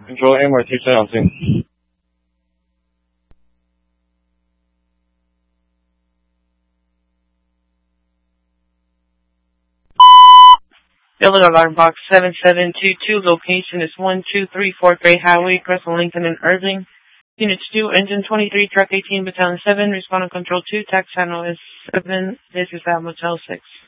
Control MRT 3 Building alarm box 7722. Location is 1234 Gray Highway, Crescent, Lincoln, and Irving. Units 2, Engine 23, Truck 18, Battalion 7. Responding Control 2, Tax Channel is 7. This is at Motel 6.